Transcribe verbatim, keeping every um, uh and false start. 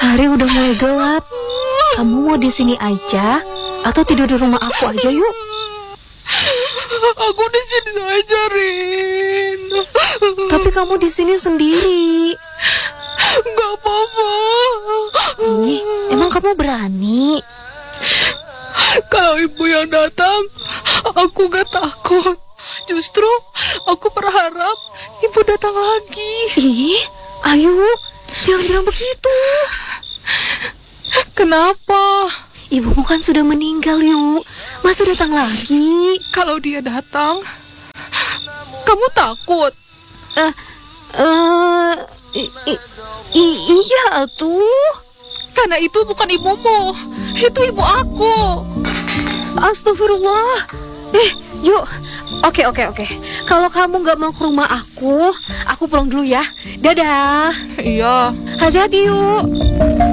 Hari udah mulai gelap. Kamu mau di sini aja atau tidur di rumah aku aja yuk? Aku di sini aja, Rin. Tapi kamu di sini sendiri. Gak apa-apa. Ih, emang kamu berani? Kalau ibu yang datang, aku gak takut. Justru aku berharap ibu datang lagi. Ih, ayo, jangan bilang begitu. Kenapa? Ibumu kan sudah meninggal yuk. Masa datang lagi? Kalau dia datang, kamu takut? Eh, eh, i- i- i- iya tuh. Karena itu bukan ibumu, itu ibu aku. Astagfirullah. Eh, yuk. Oke, oke, oke. Kalau kamu nggak mau ke rumah aku, aku pulang dulu ya. Dadah. Iya. Hati-hati yuk.